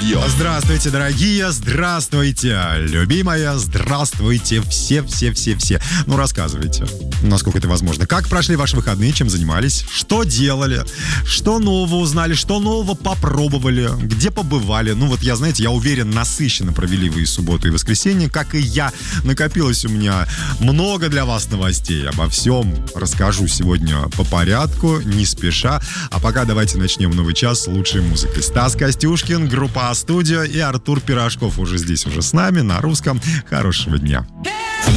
Йо. Здравствуйте, дорогие, здравствуйте, любимая, здравствуйте, все. Ну, рассказывайте, насколько это возможно. Как прошли ваши выходные, чем занимались, что делали, что нового узнали, что нового попробовали, где побывали. Ну, вот я уверен, насыщенно провели вы и субботу, и воскресенье, как и я. Накопилось у меня много для вас новостей. Обо всем расскажу сегодня по порядку, не спеша. А пока давайте начнем новый час с лучшей музыкой. Стас Костюшкин, группа А-студио и Артур Пирожков уже здесь, уже с нами на русском. Хорошего дня.